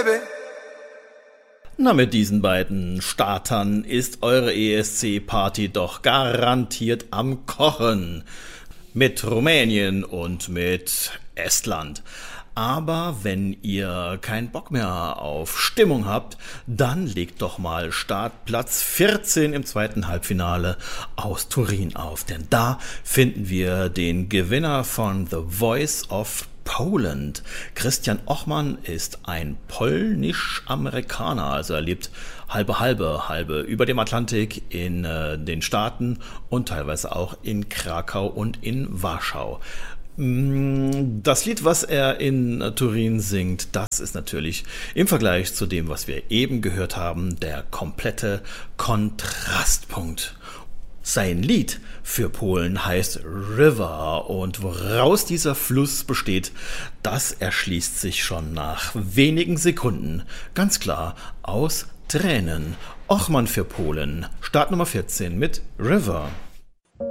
baby. Na, mit diesen beiden Startern ist eure ESC-Party doch garantiert am Kochen. Mit Rumänien und mit Estland. Aber wenn ihr keinen Bock mehr auf Stimmung habt, dann legt doch mal Startplatz 14 im zweiten Halbfinale aus Turin auf. Denn da finden wir den Gewinner von The Voice of Poland. Christian Ochman ist ein polnisch-Amerikaner, also er lebt halbe über dem Atlantik in den Staaten und teilweise auch in Krakau und in Warschau. Das Lied, was er in Turin singt, das ist natürlich im Vergleich zu dem, was wir eben gehört haben, der komplette Kontrastpunkt. Sein Lied für Polen heißt River und woraus dieser Fluss besteht, das erschließt sich schon nach wenigen Sekunden. Ganz klar aus Tränen. Ochman für Polen, Startnummer 14 mit River.